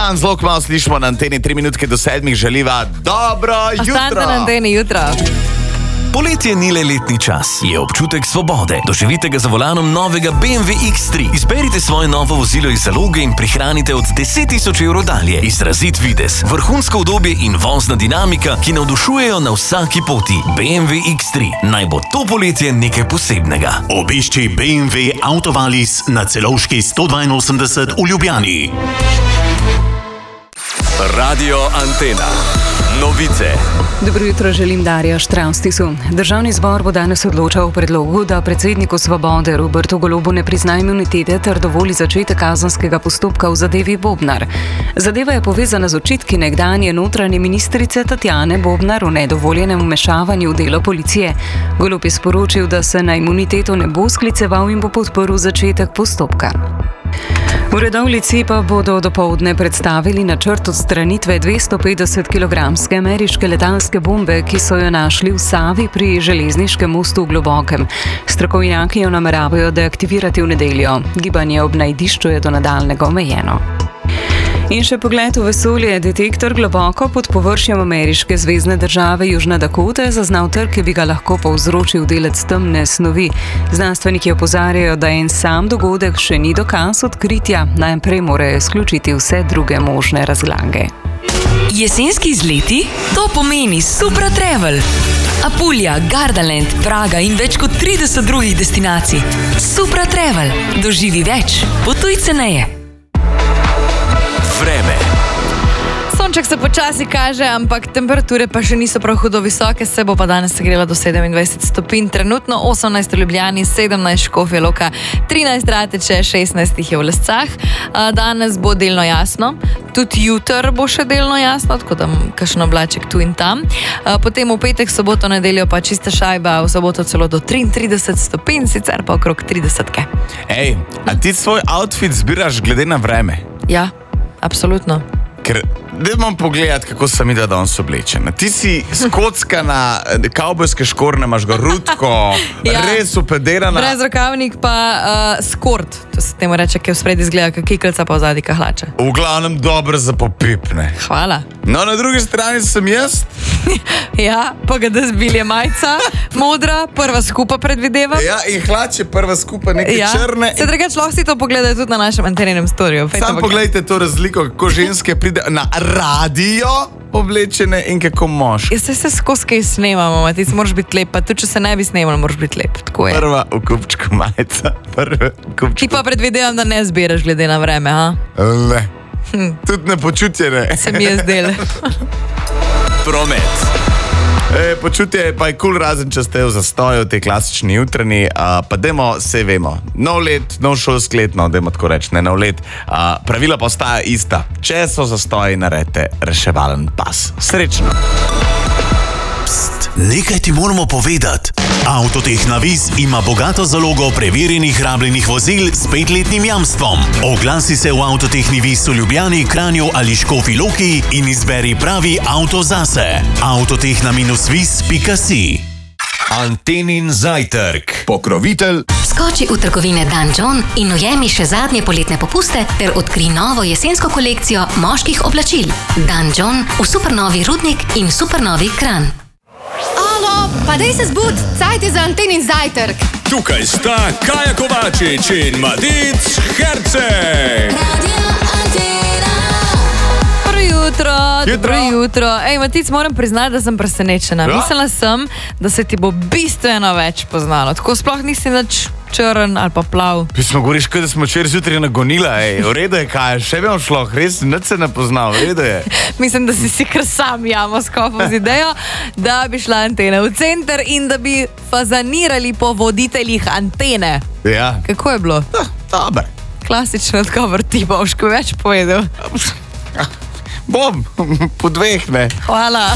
dan, zelo malo slišimo na anteni 3 minutke do 7, želiva dobro jutro. Ostanite na anteni jutro. Poletje ni le letni čas, je občutek svobode. Doživite ga za volanom novega BMW X3. Izberite svoje novo vozilo iz zaloge in prihranite od 10.000 evrov dalje. Izrazit videz, vrhunsko udobje in vozna dinamika, ki navdušujejo na vsaki poti. BMW X3. Naj bo to poletje nekaj posebnega. Obišči BMW Autovalis na Celovški 182 v Ljubljani. Radio Antena. Novice. Dobro jutro, želim Darja Štravstisu. Državni zbor bo danes odločal o predlogu, da predsedniku Svobode Robertu Golobu ne prizna imunitete ter dovoli začetek kazenskega postopka v zadevi Bobnar. Zadeva je povezana z očitki nekdanje notranje ministrice Tatjane Bobnar o nedovoljenem vmešavanju v delo policije. Golob je sporočil, da se na imuniteto ne bo skliceval in bo podprl začetek postopka. V Radovljici pa bodo dopoldne predstavili načrt odstranitve 250-kilogramske ameriške letalske bombe, ki so jo našli v Savi pri železniškem mostu v Globokem. Strokovnjaki jo nameravajo deaktivirati v nedeljo. Gibanje ob najdišču je do nadaljnjega omejeno. In še pogled v vesolje. Detektor globoko pod površjem ameriške zvezne države Južna Dakota je zaznal trk, ki bi ga lahko povzročil delec temne snovi. Znanstveniki opozarjajo, da en sam dogodek še ni dokaz odkritja, najprej morajo izključiti vse druge možne razlage. Jesenski izleti? To pomeni Supra Travel. Apulja, Gardaland, Praga in več kot 30 drugih destinacij. Supra Travel. Doživi več. Potuj ceneje. Vreme. Sonček se počasi kaže, ampak temperature pa še niso prav hudo visoke, se bo pa danes segrela do 27 stopinj, trenutno 18 v Ljubljani, 17 Škofja Loka, 13 Rateče, 16 je v Lescah. Danes bo delno jasno, tudi jutr bo še delno jasno, tako da kakšen oblaček tu in tam. Potem v petek, soboto, nedeljo pa čista šajba, v soboto celo do 33 stopinj, sicer pa okrog 30. Ej, a ti svoj outfit zbiraš glede na vreme? Ja, absolutno. Ker dajmo pogledati, kako sem videla danes oblečena. Ti si skockana, kavbojske škorne, imaš ga rutko, Ja. res upederana. Brezrokavnik pa skort, to se temu reče, ki v spredi izgleda kot kikelca, pa v zadnji kahlača. V glavnem dobro za popipne. Hvala. No, na drugi strani sem jaz. Ja, PGD zbilje majica, modra, prva skupa predvideva. Ja, in hlače prva skupaj neke črne. Se drugač lahko si to pogledajo tudi na našem anteninem storju. Sam pogledajte to razliko, kako ženske pride na radio oblečene in kako moški. Ja, se skozi kaj snemamo, ti si moraš biti lep, pa tudi če se ne bi snemal, moraš biti lep. Tako je. Prva v kupčku majica, prva v kupčku. Ti pa predvidevam, da ne zbiraš glede na vreme, ha? Ne. Tudi ne počutje ne. Se mi je zdelo. Promet. Počutje pa je cool, razen če ste v zastoju, te klasični jutranji, pa dajmo, vse vemo, nov let, nov šolski let, no, dajmo tako reči, ne nov let, pravila pa ostaja ista. Če so zastoji, naredite reševalen pas. Srečno! Pst, nekaj ti moramo povedati. Avtotehna Vis ima bogato zalogo preverjenih rabljenih vozil s 5-letnim jamstvom. Oglasi se v Avtotehni Vis v Ljubljani, Kranju ali Škofji Loki in izberi pravi avto zase. Avtotehna-vis.si. Antenin zajtrk. Pokrovitelj. Skoči v trgovine Dan John in ujemi še zadnje poletne popuste ter odkri novo jesensko kolekcijo moških oblačil. Dan John v supernovi Rudnik in supernovi Kranj. Alo, pa dej se zbud, cajt je za Antenin zajtrk. Tukaj sta Kaja Kovačič in Madic Herceg. Dobro jutro. Ej, Matic, moram priznati, da sem presenečena. Mislila sem, da se ti bo bistveno več poznalo. Tako sploh nisi nič črn ali pa plav. Pismo govoriš, da smo včeraj zjutraj nagonila, v redu je, kaj, še bi vam šlo, res nič se ne poznal, v redu je. Mislim, da si kar sam jamo skopal z idejo, da bi šla Antena v center in da bi fazanirali po voditeljih Antene. Ja. Kako je bilo? Dobar. Klasičen odgovor ti, boš ko več povedal. Bom, po dveh, ne. Hvala.